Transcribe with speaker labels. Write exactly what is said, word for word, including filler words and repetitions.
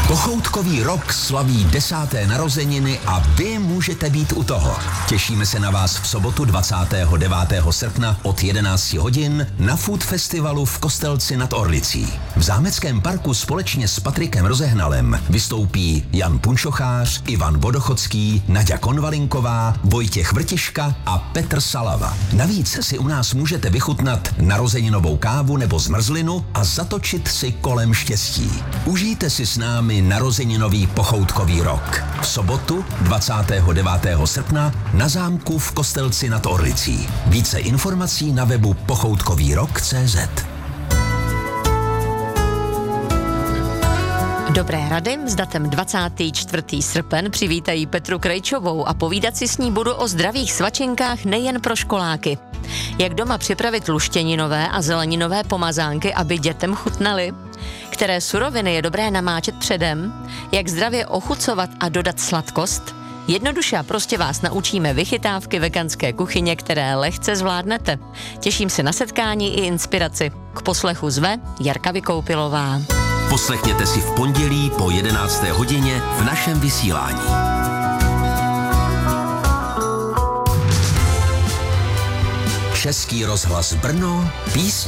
Speaker 1: Pochoutkový rok slaví desáté narozeniny a vy můžete být u toho. Těšíme se na vás v sobotu dvacátého devátého srpna od jedenácti hodin na Food Festivalu v Kostelci nad Orlicí. V Zámeckém parku společně s Patrikem Rozehnalem vystoupí Jan Punčochář, Ivan Vodochodský, Naďa Konvalinková, Vojtěch Vrtiška a Petr Salava. Navíc si u nás můžete vychutnat narozeninovou kávu nebo zmrzlinu a zatočit si kolem štěstí. Užijte si s námi narozeninový pochoutkový rok. V sobotu dvacátého devátého srpna na zámku v Kostelci nad Orlicí. Více informací na webu pochoutkovýrok tečka cé zet.
Speaker 2: Dobré rady s datem dvacátého čtvrtého srpen přivítají Petru Krejčovou a povídat si s ní budu o zdravých svačinkách nejen pro školáky. Jak doma připravit luštěninové a zeleninové pomazánky, aby dětem chutnaly? Které suroviny je dobré namáčet předem? Jak zdravě ochucovat a dodat sladkost? Jednoduše a prostě vás naučíme vychytávky veganské kuchyně, které lehce zvládnete. Těším se na setkání i inspiraci. K poslechu zve Jarka Vykoupilová.
Speaker 1: Poslechněte si v pondělí po jedenácté hodině v našem vysílání. Český rozhlas Brno, písně